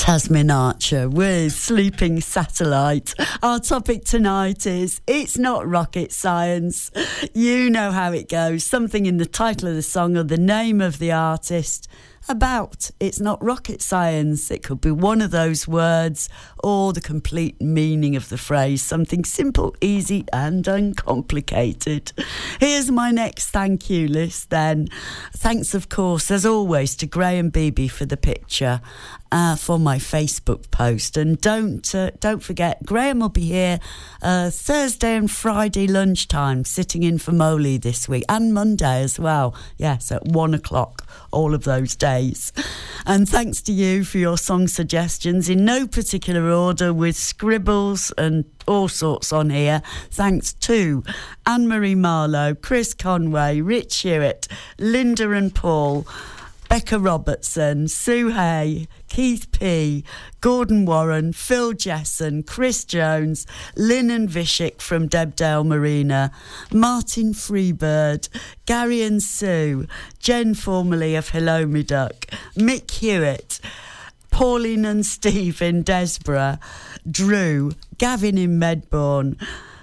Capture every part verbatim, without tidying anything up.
Tasmin Archer with Sleeping Satellite. Our topic tonight is It's Not Rocket Science. You know how it goes. Something in the title of the song or the name of the artist about it's not rocket science. It could be one of those words or the complete meaning of the phrase. Something simple, easy and uncomplicated. Here's my next thank you list then. Thanks, of course, as always, to Graham Beebe for the picture. Uh, for my Facebook post, and don't uh, don't forget, Graham will be here uh, Thursday and Friday lunchtime, sitting in for Molly this week, and Monday as well. Yes, at one o'clock, all of those days. And thanks to you for your song suggestions in no particular order, with scribbles and all sorts on here. Thanks to Anne-Marie Marlowe, Chris Conway, Rich Hewitt, Linda and Paul, Becca Robertson, Sue Hay, Keith P, Gordon Warren, Phil Jesson, Chris Jones, Lynn and Vishik from Debdale Marina, Martin Freebird, Gary and Sue, Jen formerly of Hello Me Duck, Mick Hewitt, Pauline and Steve in Desborough, Drew, Gavin in Medbourne,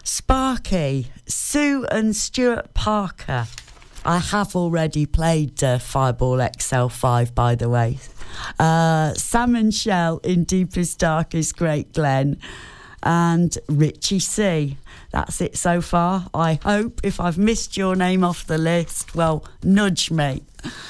Sparky, Sue and Stuart Parker. I have already played uh, Fireball X L five, by the way. Uh, Sam and Shell in Deepest, Darkest, Great Glen. And Richie C. That's it so far. I hope if I've missed your name off the list, well, nudge me.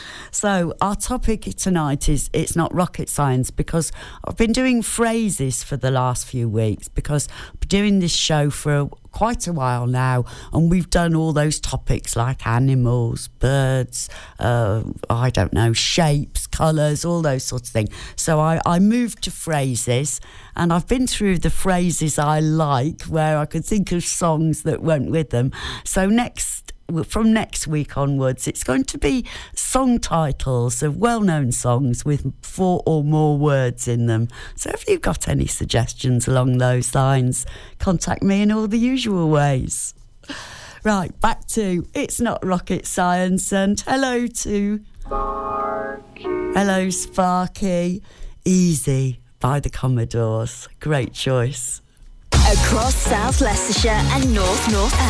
So our topic tonight is It's Not Rocket Science, because I've been doing phrases for the last few weeks, because I've been doing this show for a, quite a while now, and we've done all those topics like animals, birds, uh, I don't know, shapes, colours, all those sorts of things. So I, I moved to phrases, and I've been through the phrases I like, where I could think of songs that went with them. So next From next week onwards, it's going to be song titles of well-known songs with four or more words in them. So if you've got any suggestions along those lines, contact me in all the usual ways. Right, back to It's Not Rocket Science, and hello to... Sparky. Hello, Sparky. Easy by the Commodores. Great choice. Across South Leicestershire and North North